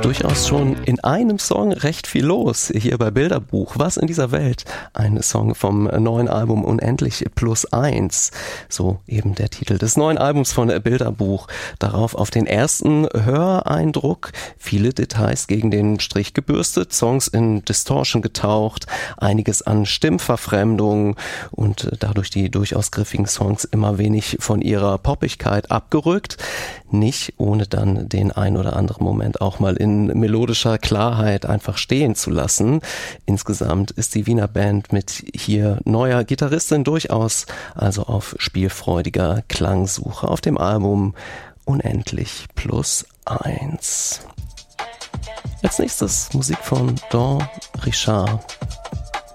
durchaus schon in einem Song recht viel los hier bei Bilderbuch. Was in dieser Welt? Ein Song vom neuen Album Unendlich +1. So eben der Titel des neuen Albums von Bilderbuch. Darauf auf den ersten Höreindruck viele Details gegen den Strich gebürstet, Songs in Distortion getaucht, einiges an Stimmverfremdung und dadurch die durchaus griffigen Songs immer wenig von ihrer Poppigkeit abgerückt. Nicht ohne dann den ein oder anderen Moment auch mal in melodischer Klarheit einfach stehen zu lassen. Insgesamt ist die Wiener Band mit hier neuer Gitarristin durchaus also auf spielfreudiger Klangsuche auf dem Album Unendlich +1. Als nächstes Musik von Don Richard.